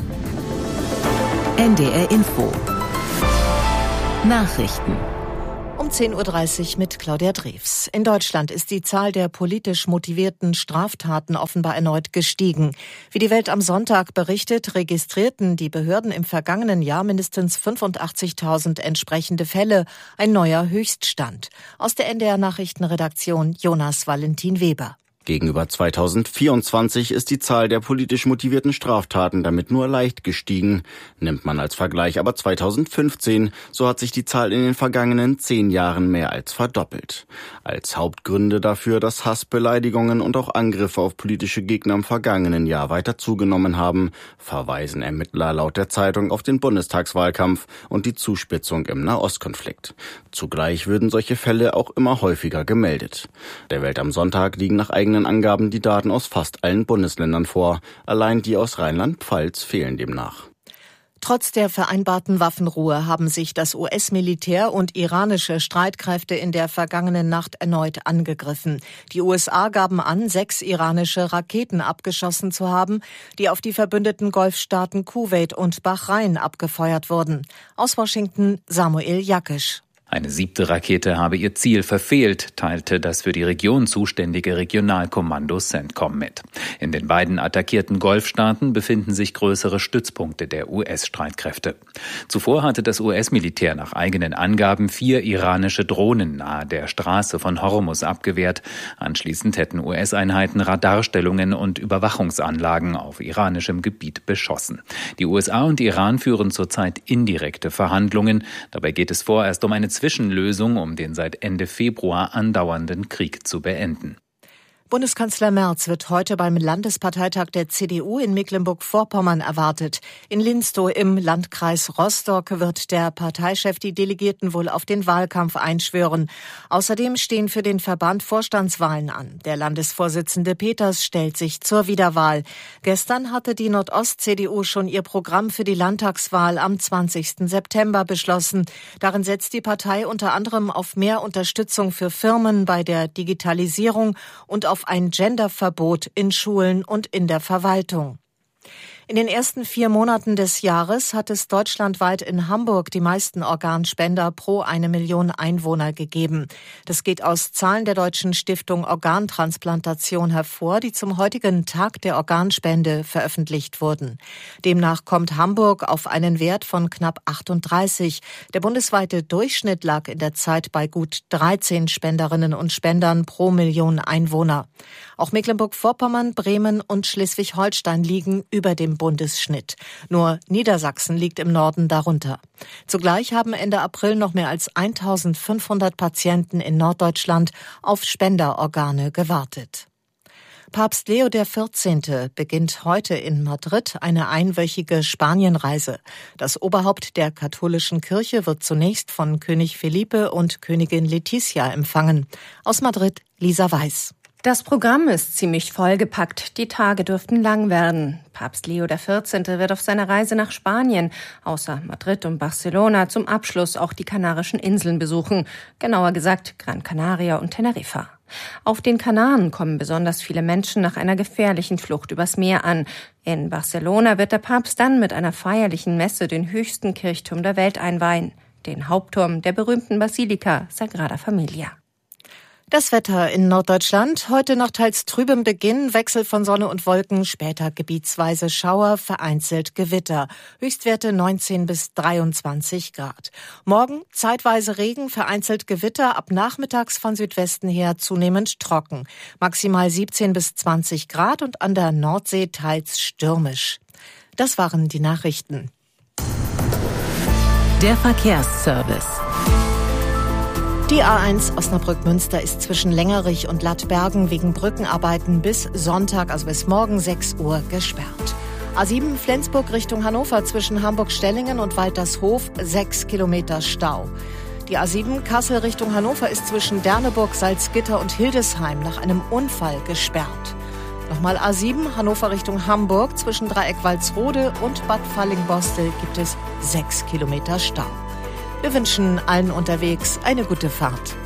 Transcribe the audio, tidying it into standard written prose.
NDR Info Nachrichten um 10.30 Uhr mit Claudia Drews. In Deutschland ist die Zahl der politisch motivierten Straftaten offenbar erneut gestiegen. Wie die Welt am Sonntag berichtet, registrierten die Behörden im vergangenen Jahr mindestens 85.000 entsprechende Fälle, ein neuer Höchststand. Aus der NDR Nachrichtenredaktion Jonas Valentin Weber. Gegenüber 2024 ist die Zahl der politisch motivierten Straftaten damit nur leicht gestiegen. Nimmt man als Vergleich aber 2015, so hat sich die Zahl in den vergangenen 10 Jahren mehr als verdoppelt. Als Hauptgründe dafür, dass Hass, Beleidigungen und auch Angriffe auf politische Gegner im vergangenen Jahr weiter zugenommen haben, verweisen Ermittler laut der Zeitung auf den Bundestagswahlkampf und die Zuspitzung im Nahostkonflikt. Zugleich würden solche Fälle auch immer häufiger gemeldet. Der Welt am Sonntag liegen nach eigenen Angaben die Daten aus fast allen Bundesländern vor. Allein die aus Rheinland-Pfalz fehlen demnach. Trotz der vereinbarten Waffenruhe haben sich das US-Militär und iranische Streitkräfte in der vergangenen Nacht erneut angegriffen. Die USA gaben an, 6 iranische Raketen abgeschossen zu haben, die auf die verbündeten Golfstaaten Kuwait und Bahrain abgefeuert wurden. Aus Washington Samuel Jakisch. Eine 7. Rakete habe ihr Ziel verfehlt, teilte das für die Region zuständige Regionalkommando CENTCOM mit. In den beiden attackierten Golfstaaten befinden sich größere Stützpunkte der US-Streitkräfte. Zuvor hatte das US-Militär nach eigenen Angaben 4 iranische Drohnen nahe der Straße von Hormuz abgewehrt. Anschließend hätten US-Einheiten Radarstellungen und Überwachungsanlagen auf iranischem Gebiet beschossen. Die USA und Iran führen zurzeit indirekte Verhandlungen. Dabei geht es vorerst um eine Zwischenlösung, um den seit Ende Februar andauernden Krieg zu beenden. Bundeskanzler Merz wird heute beim Landesparteitag der CDU in Mecklenburg-Vorpommern erwartet. In Linstow im Landkreis Rostock wird der Parteichef die Delegierten wohl auf den Wahlkampf einschwören. Außerdem stehen für den Verband Vorstandswahlen an. Der Landesvorsitzende Peters stellt sich zur Wiederwahl. Gestern hatte die Nordost-CDU schon ihr Programm für die Landtagswahl am 20. September beschlossen. Darin setzt die Partei unter anderem auf mehr Unterstützung für Firmen bei der Digitalisierung und auf ein Genderverbot in Schulen und in der Verwaltung. In den ersten 4 Monaten des Jahres hat es deutschlandweit in Hamburg die meisten Organspender pro 1 Million Einwohner gegeben. Das geht aus Zahlen der Deutschen Stiftung Organtransplantation hervor, die zum heutigen Tag der Organspende veröffentlicht wurden. Demnach kommt Hamburg auf einen Wert von knapp 38. Der bundesweite Durchschnitt lag in der Zeit bei gut 13 Spenderinnen und Spendern pro Million Einwohner. Auch Mecklenburg-Vorpommern, Bremen und Schleswig-Holstein liegen über dem Bundesschnitt. Nur Niedersachsen liegt im Norden darunter. Zugleich haben Ende April noch mehr als 1.500 Patienten in Norddeutschland auf Spenderorgane gewartet. Papst Leo XIV. Beginnt heute in Madrid eine einwöchige Spanienreise. Das Oberhaupt der katholischen Kirche wird zunächst von König Felipe und Königin Letizia empfangen. Aus Madrid Lisa Weiß. Das Programm ist ziemlich vollgepackt. Die Tage dürften lang werden. Papst Leo XIV. Wird auf seiner Reise nach Spanien, außer Madrid und Barcelona, zum Abschluss auch die Kanarischen Inseln besuchen. Genauer gesagt Gran Canaria und Teneriffa. Auf den Kanaren kommen besonders viele Menschen nach einer gefährlichen Flucht übers Meer an. In Barcelona wird der Papst dann mit einer feierlichen Messe den höchsten Kirchturm der Welt einweihen. Den Hauptturm der berühmten Basilika Sagrada Familia. Das Wetter in Norddeutschland. Heute nach teils trübem Beginn, Wechsel von Sonne und Wolken, später gebietsweise Schauer, vereinzelt Gewitter. Höchstwerte 19 bis 23 Grad. Morgen zeitweise Regen, vereinzelt Gewitter, ab nachmittags von Südwesten her zunehmend trocken. Maximal 17 bis 20 Grad und an der Nordsee teils stürmisch. Das waren die Nachrichten. Der Verkehrsservice. Die A1 Osnabrück-Münster ist zwischen Längerich und Lattbergen wegen Brückenarbeiten bis Sonntag, also bis morgen 6 Uhr, gesperrt. A7 Flensburg Richtung Hannover zwischen Hamburg-Stellingen und Waltershof 6 Kilometer Stau. Die A7 Kassel Richtung Hannover ist zwischen Derneburg, Salzgitter und Hildesheim nach einem Unfall gesperrt. Nochmal A7 Hannover Richtung Hamburg zwischen Dreieck Walsrode und Bad Fallingbostel gibt es 6 Kilometer Stau. Wir wünschen allen unterwegs eine gute Fahrt.